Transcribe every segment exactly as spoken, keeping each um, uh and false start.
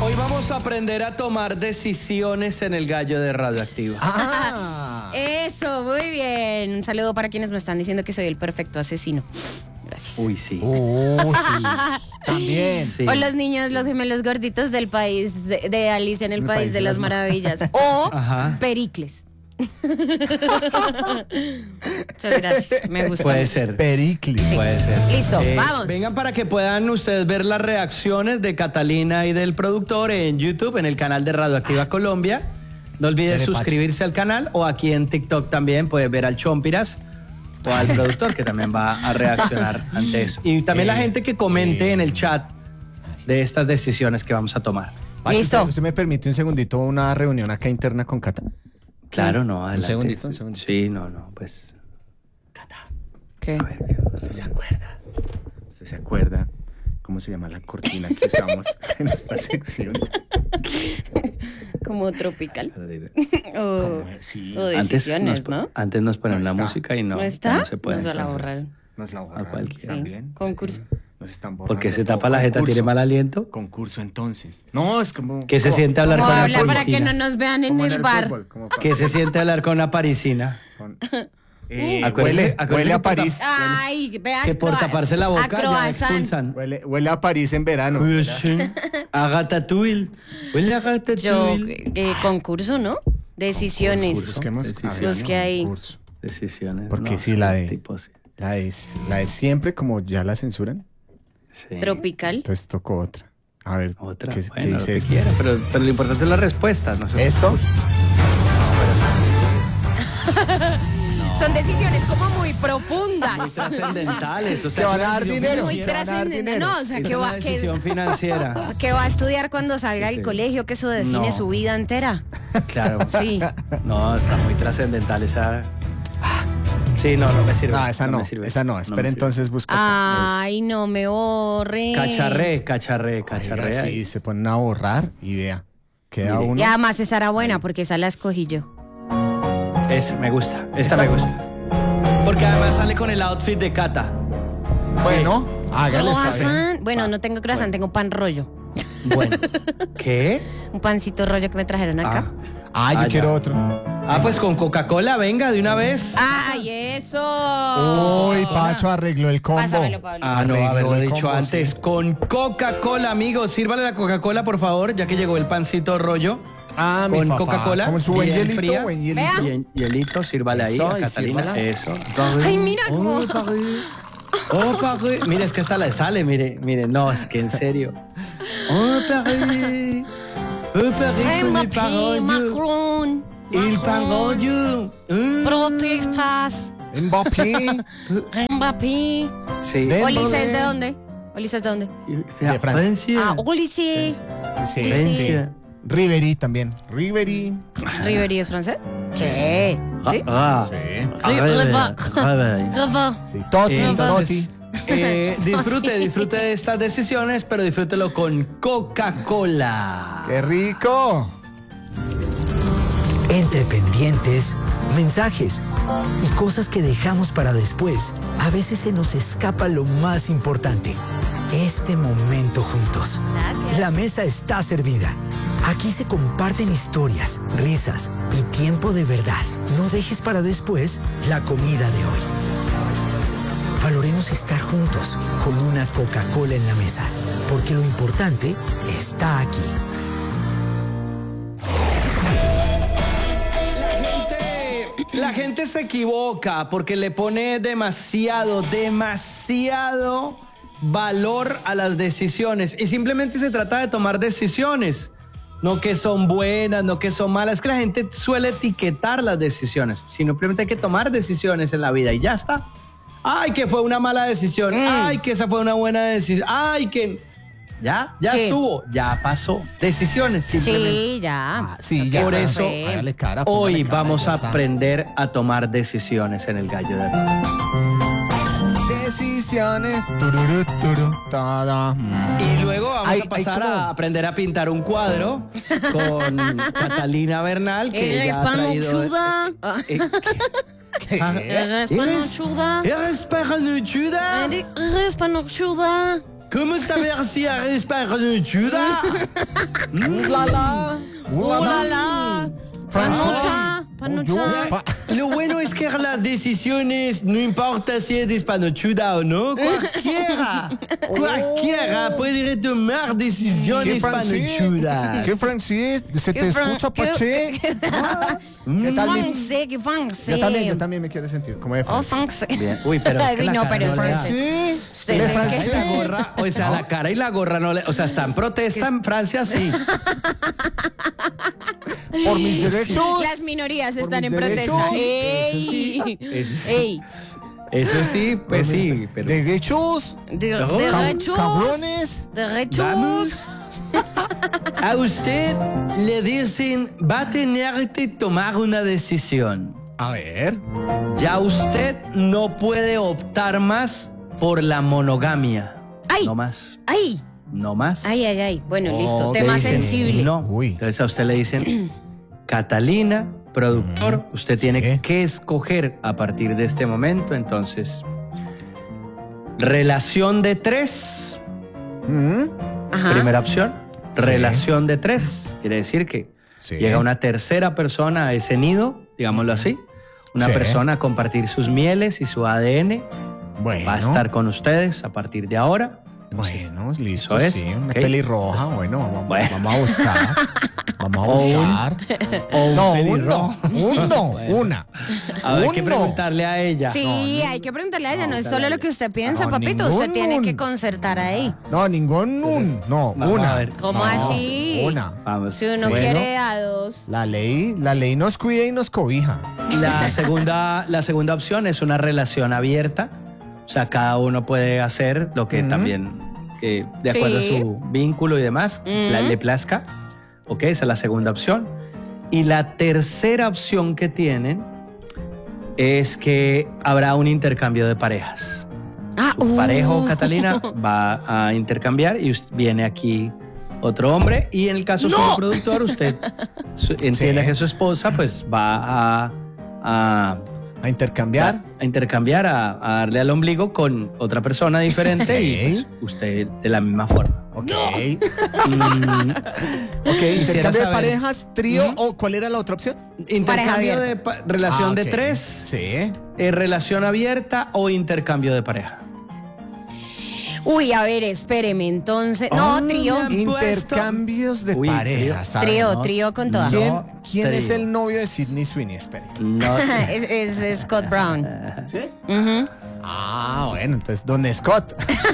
Hoy vamos a aprender a tomar decisiones en el gallo de Radioactiva. Ah. Eso, muy bien. Un saludo para quienes me están diciendo que soy el perfecto asesino. Gracias. Uy, sí. Uh, sí. También. Sí. O los niños, los gemelos gorditos del país, de, de Alicia en el, El país, país de de las las maravillas. O Ajá. Pericles. Muchas gracias, me gusta. Puede ser. Pericles. Puede ser. Listo, Eh, vamos. Vengan para que puedan ustedes ver las reacciones de Catalina y del productor en YouTube, en el canal de Radioactiva Colombia. No olvides Telepacho. suscribirse al canal o aquí en TikTok también puedes ver al Chompiras o al productor que también va a reaccionar ante eso. Y también la Eh, gente que comente eh. en el chat de estas decisiones que vamos a tomar. Pacho, Listo. ¿usted, usted me permite un segundito una reunión acá interna con Cata? Claro, no, adelante. segundito, un segundito. Sí, no, no, pues... ¿Qué? A ver, ¿qué- ¿Usted se acuerda? ¿Usted se acuerda cómo se llama la cortina que usamos en esta sección? Como tropical. pero digo, O, Sí. o Antes decisiones, nos, ¿no? antes nos ponen No la está. música y no, ¿No ya está? no se puede. Nos la entonces. borraron. Nos la borraron cualquiera. también. Concurso. Sí. Nos están borrando. Porque se todo. tapa la jeta, Concurso. tiene mal aliento. Concurso entonces. No, es como... ¿Qué se como- siente hablar ¿Cómo con habla una para que parisina? no nos vean en como el bar? fútbol, como pa- ¿Qué se siente hablar con una parisina? con- Eh, Acuérdese- Huele, acuérdese huele a que por París. Ay, vean. Que por taparse la boca ya expulsan. huele, huele a París en verano. Uy, sí. A Ratatouille. Huele a Yo, Ratatouille. eh, concurso, ¿no? Decisiones. Busquemos Decisiones. Los que hay. concurso. Decisiones. Porque no, sí, la de- tipo, sí. La de, la de siempre, como ya la censuran, Sí. Tropical. entonces tocó otra. A ver, Otra. ¿qué, Bueno, qué lo dice que esto? quiera, pero, pero lo importante es la respuesta. No sé. ¿Esto? Son decisiones como muy Muy profundas. trascendentales. O Se sea, van es a una dar decisión dinero. Muy Se van a dar trascendente. dinero. No, o sea, Es que una va, que, decisión financiera. que va a estudiar cuando salga Sí. del colegio, que eso define No. su vida entera. Claro. Sí. No, está muy trascendental esa. Sí, no, no me sirve. No, esa no, me sirve. esa no. me Espera, sirve. entonces busca. Ay, no me borre. Cacharré, cacharré, Oiga, cacharré. sí, se ponen a borrar y vea. Queda Mire. uno. Y además esa era buena porque esa la escogí yo. Esa me gusta, esta ¿Esta? me gusta. Porque además sale con el outfit de Cata. Bueno, hágale, está bien. Croissant. Bueno, no tengo croissant, tengo pan rollo. Bueno. ¿Qué? Un pancito rollo que me trajeron acá. Ah, yo Ah, quiero ya. otro. Ah, pues con Coca-Cola, venga, de una vez. ¡Ay, eso! Uy, Pacho arregló el combo. Pásamelo, Pablo. Ah, no, Arregló haberlo el dicho combo, antes. sí. Con Coca-Cola, amigos. Sírvale la Coca-Cola, por favor, ya que llegó el pancito rollo. Ah, mi Con papá. Coca-Cola, Como su buen bien hielito, fría. buen hielito. Vea. Bien, hielito, sírvale ahí Eso, a y Catalina. sírvala. Eso. Ay, mira cómo. Oh, París. Oh, París. Mire, es que hasta le sale, mire, mire. No, es que en serio. Oh, París. Oh, París con el Mbappé, parollo. Macron. El parollo. Oh. Protestas. Mbappé. Mbappé. Sí. De- Ulises, ¿de dónde? Ulises, ¿de dónde? De Francia. Ah, Ulises. Sí. Francia. Ribery también. Ribery. ¿Ribery es francés? ¿Qué? ¿Sí? Ah, Sí. ah, Reva. Reva. Reva. Sí. Toti, Eh, Toti. Entonces, eh, disfrute, disfrute de estas decisiones, pero disfrútelo con Coca-Cola. ¡Qué rico! Entre pendientes, mensajes y cosas que dejamos para después, a veces se nos escapa lo más importante, este momento juntos. Gracias. La mesa está servida. Aquí se comparten historias, risas y tiempo de verdad. No dejes para después la comida de hoy. Valoremos estar juntos con una Coca-Cola en la mesa, porque lo importante está aquí. La gente se equivoca porque le pone demasiado, demasiado valor a las decisiones. Y simplemente se trata de tomar decisiones. No que son buenas, no que son malas. Es que la gente suele etiquetar las decisiones. Simplemente hay que tomar decisiones en la vida y ya está. Ay, que fue una mala decisión. Mm. Ay, que esa fue una buena decisión. Ay, que... Ya, ya Sí. estuvo, ya pasó. Decisiones, simplemente. Sí, ya. Ah, sí, Ok, ya. Por fue. eso, Hágale cara, Hoy póngale cara, vamos ya a está. aprender a tomar decisiones en el gallo de Oro. Decisiones. Tururú, turú, tada. Mm. Y luego vamos Hay- a pasar hay como- a aprender a pintar un cuadro con Catalina Bernal, que Eres ella ha traído... panochuda. Eh, eh, ¿qué? Eres ¿Eres- panochuda. ¿Eres panochuda? Eres- Eres panochuda. ¿Cómo saber si eres panochuda? Ulala. ¡Ulala! ¡Panucha! ¡Panucha! Pa- Lo bueno es que las decisiones, no importa si eres panochuda o no, cualquiera, cualquiera puede tomar decisiones panochudas. ¿Qué, Francis? ¿Se te ¿Qué fran- escucha, qué- Pache? qué- ¿Qué tal? mi- Francés, qué francés. Yo también, yo también me quiero sentir como de Oh, Francia. francés. Bien. Uy, pero es que la no, cara pero no es le da. francés. Sí, Usted le es el La Francia. que- gorra, o sea, la cara y la gorra no le, o sea, está en protesta en Francia, sí. Por mis derechos. Las minorías Por están mis en protesta. derechos. ¡Ey! Eso sí. ¡Ey! Eso sí, pues sí, pero Derechos. De, No, de cab- derechos. Cabrones. Derechos. Vamos. A usted le dicen, va a tener que tomar una decisión. A ver. Ya usted no puede optar más por la monogamia. ¡Ay! No más, ¡Ay! no más. ¡Ay, ay, ay! Bueno, Oh, listo. le Tema dicen, sensible. No. Uy. Entonces a usted le dicen, Catalina, productor, usted tiene Sí. que escoger a partir de este momento. Entonces, relación de tres, Mm, Ajá. primera opción. Sí. Relación de tres, quiere decir que Sí. llega una tercera persona a ese nido, digámoslo así. Una Sí. persona a compartir sus mieles y su A D N. Bueno. Va a estar con ustedes a partir de ahora. Bueno, listo, Eso es, sí, una ok. pelirroja, bueno, vamos, Bueno. vamos a buscar. Vamos a O un- buscar. o un no, un pelirrojo. no, un no, una. A ver, hay Un que no. preguntarle a ella. Sí, hay que preguntarle a ella. No, es solo lo que usted piensa, No, papito. ningún Usted tiene un. que concertar ahí. No, ningún un, no, Vamos una. a ver. ¿Cómo No, así? Una. Vamos. Si uno Bueno. quiere a dos. La ley, la ley nos cuida y nos cobija. La segunda, la segunda opción es una relación abierta. O sea, cada uno puede hacer lo que Ujú. también, que de acuerdo Sí. a su vínculo y demás, la- le plazca. Ok, esa es la segunda opción. Y la tercera opción que tienen es que habrá un intercambio de parejas. Ah, Su parejo, uh. Catalina, va a intercambiar y us- viene aquí otro hombre. Y en el caso suyo, productor, usted su- entiende Sí. que su esposa pues va a, a, A intercambiar. a intercambiar, a, a darle al ombligo con otra persona diferente y Ok. pues, usted de la misma forma. Ok. Mm, Ok, intercambio de saber. parejas, trío o ¿cuál era la otra opción? intercambio abierta. de pa- relación Ah, de ok. tres, Sí. eh, relación abierta o intercambio de pareja. Uy, a ver, espéreme. Entonces. No, Oh, trío. ya. Intercambios de Uy, parejas. ¿sabe? Trío, no. trío con todas. ¿Quién, No, quién es trío. el novio de Sidney Sweeney? Espere. No, es, es- es Scott Brown. ¿Sí? Ujú. Ah, bueno, entonces, ¿dónde Scott?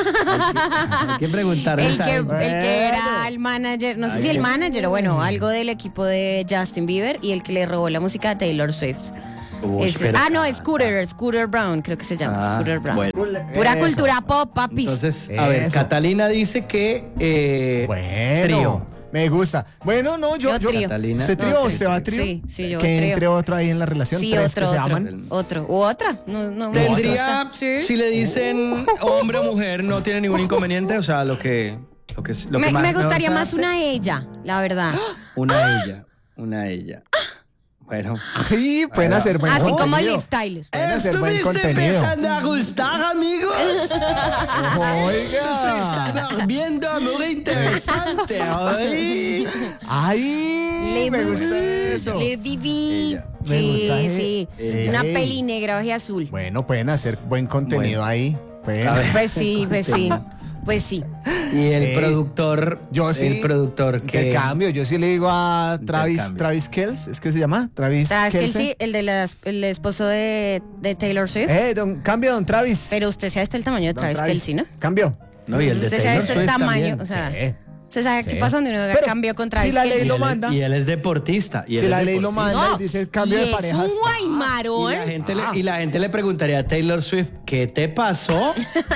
hay que preguntarle El esa que, gente. el que era el manager, no sé si el manager o bueno, algo del equipo de Justin Bieber y el que le robó la música a Taylor Swift. Uy, Ese- pero- ah, no, Scooter, Scooter Brown, creo que se llama, Ah, Scooter Brown. bueno. Pura Eso. cultura pop, papis. Entonces, a ver, Eso. Catalina dice que eh, Bueno, trío. me gusta. Bueno, no, yo, Yo yo, trío. Catalina. ¿Usted trío No, o trío. se va a trío? Sí, sí, yo Que trío. entre otro ahí en la relación, Sí, tres otro, que se otro. aman. Otro, u otra. No, no, Tendría, no, sí. si le dicen hombre o mujer, no tiene ningún inconveniente. O sea, lo que, lo que, lo que me, más me gustaría se más adapte. una ella, la verdad. Una ella, una ella. Bueno. Ay, pueden hacer buen Así como contenido. Liv Tyler. Pueden hacer buen ¿Estuviste contenido. empezando a gustar, amigos? Oiga. Viendo muy interesante. Ay. Ay, Le me gusta Vivi, eso. Le Vivi. Ella. Me Sí, gusta, eh. sí. Ella. Una Ey. peli negra, baja y azul. Bueno, pueden hacer buen contenido Bueno. ahí. Pueden. A ver. Pues sí, pues sí. Pues sí. Y el Eh, productor. Yo sí. El productor que. Intercambio. Yo sí le digo a Travis, Intercambio. Travis Kells, ¿es que se llama? Travis ¿Sabes que él Kelce. sí? El, de las, el esposo de, de Taylor Swift. Eh, don, cambio, don Travis. Pero usted sabe este el tamaño de Don Travis Kelce, ¿no? Cambio. No, y el de Usted sabe Taylor este el Swift tamaño. también. O sea, Sí. usted sabe Sí. qué pasa donde uno Pero cambió con Travis si la ley Kelce. lo Y él es- manda. Y él es deportista. Y él Si es la ley lo deportista. manda No, y dice cambio y de parejas. Es un guaymarón. Y la, gente Ah. le, y la gente le preguntaría a Taylor Swift, ¿qué te pasó?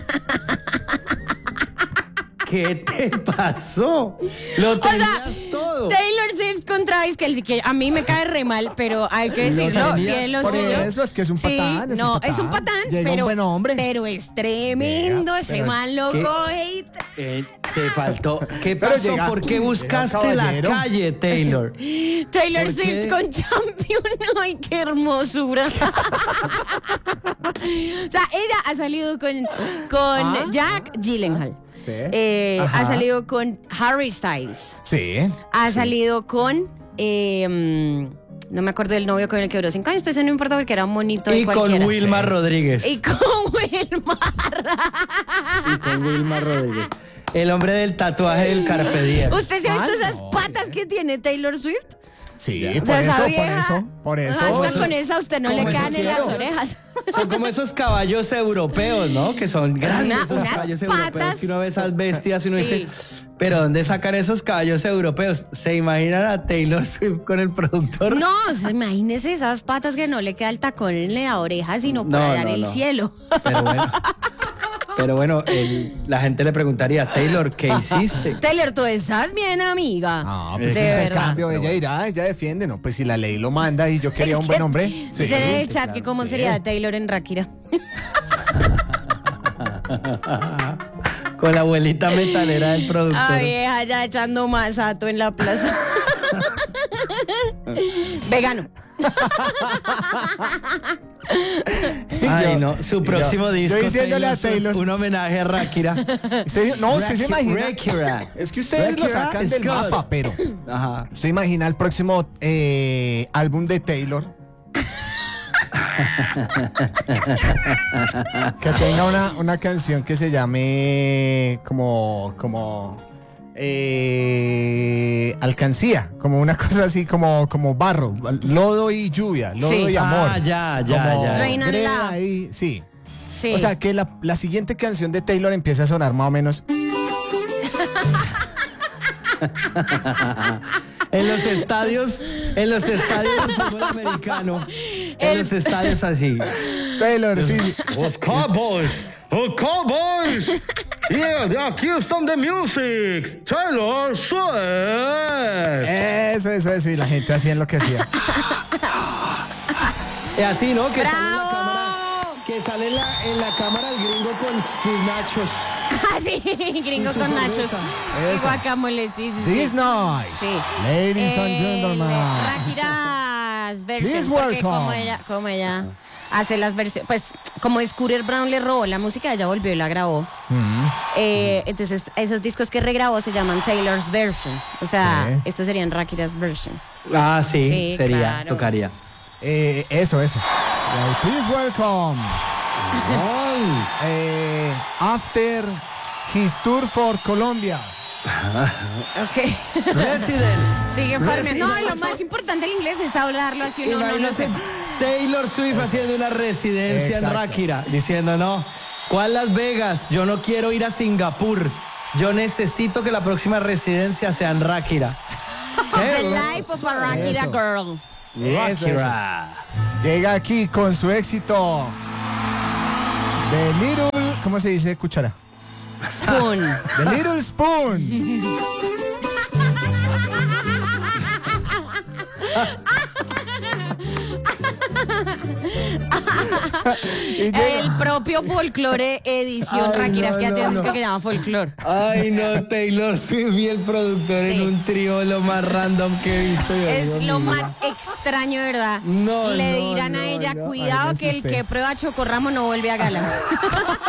¿Qué te pasó? Lo O sea, tenías todo. Taylor Swift con Travis Kelce, que a mí me cae re mal, pero hay que Lo decirlo, tenías tiene lo por suyo. eso, es que es un Sí, patán, es un no, patán. es un patán, Llega un pero, buen hombre. pero es tremendo, Llega, ese pero man lo ¿qué? coge y- Eh, te faltó. ¿Qué Pero pasó? llega- ¿Por qué llega un buscaste la caballero. calle, Taylor? Taylor ¿Por Swift qué? con Champion, ay, qué hermosura. O sea, ella ha salido con, con ¿Ah? Jack Gyllenhaal. Sí. Eh, Ajá. ha salido con Harry Styles. Sí. Ha salido con... eh, mm, no me acuerdo del novio con el que duró cinco años, pero eso no importa porque era un monito de Y cualquiera. con Wilmar Rodríguez. Y con Wilmar. Y con Wilmar Rodríguez. El hombre del tatuaje del Carpe Diem. ¿Usted se ha visto Ay, esas no. patas que tiene Taylor Swift? Sí, O por sea, eso, esa por vieja, eso, por eso. hasta esos- con esa a usted no le como quedan esos en las cielos. orejas. Son como esos caballos europeos, ¿no? Que son grandes Una- esos unas caballos patas. europeos. Que uno ve esas bestias y uno Sí. dice, ¿pero dónde sacan esos caballos europeos? ¿Se imaginan a Taylor Swift con el productor? No, o sea, imagínese esas patas que no le queda el tacón en la oreja, sino por No, allá no, en el no. cielo. Pero bueno, pero bueno el- la gente le preguntaría, Taylor, ¿qué hiciste? Taylor, tú estás bien, amiga. Ah, pues de en verdad. cambio ella dirá, ella defiende, no, pues si la ley lo manda y yo quería un buen hombre. Sí. Dice en el chat claro, que cómo sí. sería Taylor en Ráquira. Con la abuelita metalera del productor. Ay, vieja, ya echando masato en la plaza. Vegano. Y Ay, yo- no, su y próximo yo- disco. Yo diciéndole a Swift, Taylor. un homenaje a Ráquira. Usted- no, usted se Ráquira, imagina. Ráquira. Es que ustedes lo Ráquira sacan is del good. mapa, pero Ajá. ¿usted imagina el próximo eh, álbum de Taylor? Que tenga una, una canción que se llame como, como eh, alcancía, como una cosa así como, como barro, lodo y lluvia, lodo Sí. y amor. Ah, ya, ya, Como ya. Rain and greda Love. y- sí. Sí. O sea que la, la siguiente canción de Taylor empieza a sonar más o menos. En los estadios, en los estadios del fútbol americano, en los estadios así. Taylor, sí. Los Cowboys, los Cowboys. Yeah, the Houston the Music, Taylor Swift. Eso, eso, eso. Y la gente así enloquecía. Y así, ¿no? Que sale en la ¡Bravo! cámara, que sale en la, en la cámara el gringo con sus nachos. Ah, sí, gringo Y su con cerveza. nachos. Y Eso. guacamole, sí, sí, sí. This night, Sí. ladies and El gentlemen. Rakiras version, Please porque welcome. como ella, como ella hace las versiones, pues como Scooter Brown le robó la música, ella volvió y la grabó. Eh, entonces esos discos que regrabó se llaman Taylor's Version. O sea, Sí. estos serían Rakiras Version. Ah, sí, Sí, sería, claro. tocaría. Eh, eso, eso. Well, please welcome. eh, after his tour for Colombia. Ok. Residence. Sigue farmeando. No, Residence. lo más importante del inglés es hablarlo así uno no lo Imagínate sé. Taylor Swift haciendo una residencia Exacto. en Ráquira, diciendo, no, ¿cuál Las Vegas? Yo no quiero ir a Singapur. Yo necesito que la próxima residencia sea en Ráquira. The life of a Rakira Eso. girl. Eso, eso. Llega aquí con su éxito de Little, ¿cómo se dice cuchara? Spoon. The Little Spoon. Y llega- El propio folclore edición Ay, Rakiras, no, que ya no, tiene un disco no. que se llama Folklore. Ay, no, Taylor Swift y el productor Sí. en un trío, lo más random que he visto. Dios Es mío, lo mi vida. más extraño, ¿verdad? No, Le no, dirán no, a ella, no. cuidado Ay, que el usted. que prueba chocorramo no vuelve a gala.